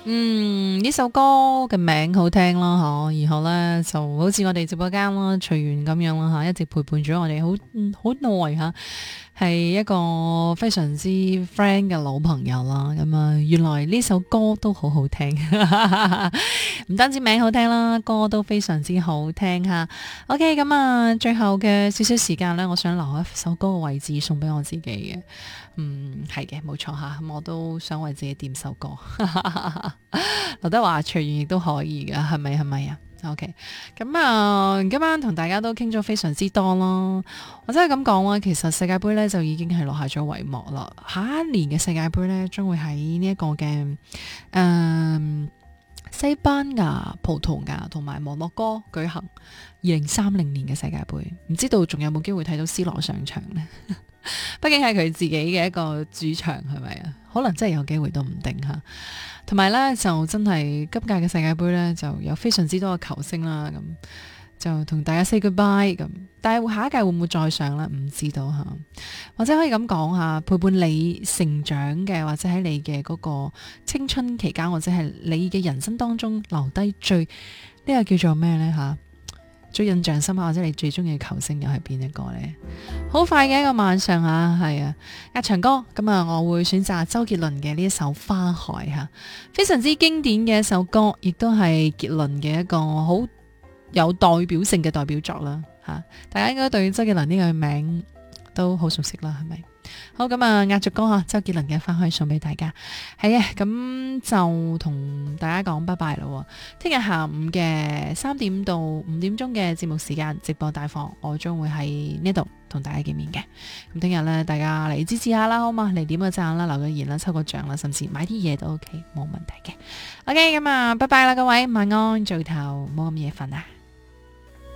呢首歌嘅名好聽啦，然後呢就好似我哋直播間啦，隨緣咁樣啦，一直陪伴咗我哋好耐吓，係一個非常之 friend 嘅老朋友啦。咁啊，原來呢首歌都好好聽，唔單止名好聽啦，歌都非常之好聽吓。OK，咁啊，最後嘅少少時間呢，我想留一首歌嘅位置送俾我自己嘅。係嘅，冇錯吓，我都想為自己點首歌。劉德華隨緣亦都可以噶，係咪啊？OK，咁啊，今晚同大家都傾咗非常之多咯。我真係咁講啊，其實世界盃呢就已經係落下咗帷幕啦。下一年嘅世界盃呢，將會喺呢一個嘅西班牙、葡萄牙同埋摩洛哥舉行2030年嘅世界盃，唔知道仲有冇機會睇到 C 羅上場呢？畢竟係佢自己嘅一個主場，係咪啊？可能真係有機會都唔定吓。同埋呢，就真係今屆嘅世界盃呢，就有非常之多嘅球星啦，咁就同大家 say goodbye 咁。但係下一屆會唔會再上呢？唔知道吓。或者可以咁講下，陪伴你成長嘅，或者喺你嘅嗰個青春期間，或者係你嘅人生當中留低最呢個叫做咩呢？吓？最印象深刻或者你最中意嘅球星又係邊一個呢？好快嘅一個晚上啊，係啊，壓場歌咁啊，我會選擇周杰倫嘅呢一首《花海》吓，非常之經典嘅一首歌，亦都係杰倫嘅一個好有代表性嘅代表作啦吓。大家應該對周杰倫呢個名都好熟悉啦，係咪？好，咁啊，壓軸歌啊，周杰倫嘅《花海》送俾大家。係啊，咁就同大家講拜拜咯。聽日下午嘅3點到5點鐘嘅節目時間直播大放，我將會喺呢度同大家見面嘅。咁聽日呢，大家嚟支持下啦，好嘛？嚟點個讚啦，留個言啦，抽個獎啦，甚至買啲嘢都 OK，冇問題嘅。OK，咁啊，拜拜啦，各位晚安，早唞，冇咁夜瞓啊。